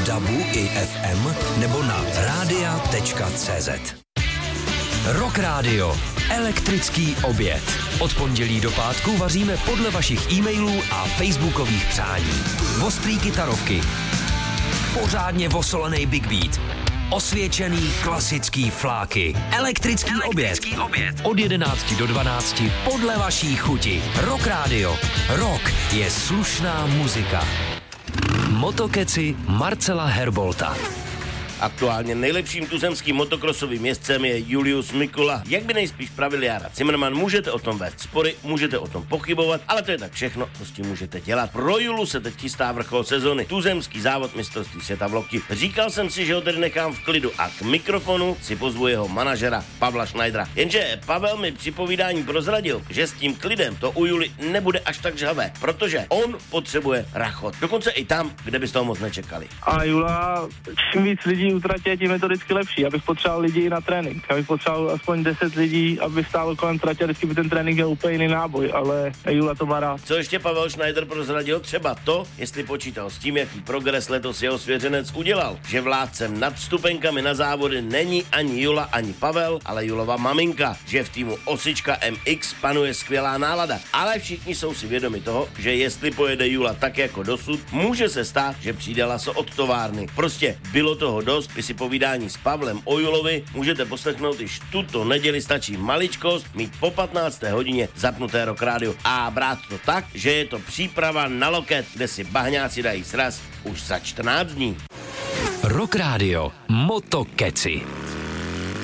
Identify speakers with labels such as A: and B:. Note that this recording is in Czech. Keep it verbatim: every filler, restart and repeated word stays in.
A: dabu i ef em nebo na rádia tečka cé zet. Rock Radio. Elektrický oběd. Od pondělí do pátku vaříme podle vašich e-mailů a facebookových přání. Ostrý kytarovky. Pořádně vosolený big beat. Osvědčený klasický fláky. Elektrický, Elektrický oběd. oběd. Od jedenácti do dvanácti podle vaší chuti. Rock Radio. Rock je slušná muzika. Motokeci Marcela Herbolta.
B: Aktuálně nejlepším tuzemským motokrosovým jezdcem je Julius Mikula. Jak by nejspíš pravil Jára Cimrman, můžete o tom vést spory, můžete o tom pochybovat, ale to je tak všechno, co s tím můžete dělat. Pro Julu se teď chystá vrchol sezony, tuzemský závod mistrovství světa v Lokti. Říkal jsem si, že ho tedy nechám v klidu a k mikrofonu si pozvu jeho manažera Pavla Schneidera. Jenže Pavel mi při povídání prozradil, že s tím klidem to u July nebude až tak žhavé, protože on potřebuje rachot. Dokonce i tam, kde byste ho moc nečekali.
C: A Jula, čím víc lidí utratě, tím je to vždycky lepší. Já bych potřeboval lidi na trénink. Já bych potřeboval aspoň deset lidí, aby stálo kolem tratě, vždycky by ten trénink měl úplně jiný náboj, ale Jula to má rád.
B: Co ještě Pavel Schneider prozradil? Třeba to, jestli počítal s tím, jaký progres letos jeho svěřenec udělal. Že vládcem nad vstupenkami na závody není ani Jula, ani Pavel, ale Julova maminka. Že v týmu Osička em iks panuje skvělá nálada. Ale všichni jsou si vědomi toho, že jestli pojede Jula tak jako dosud, může se stát, že přijde laso od továrny. Prostě bylo toho dost. Vy si povídání s Pavlem o Julovi můžete poslechnout již tuto neděli, stačí maličkost, mít po patnácté hodině zapnuté Rock Radio a brát to tak, že je to příprava na loket, kde si bahňáci dají sraz už za čtrnáct dní.
A: Rock Radio. Motokeci.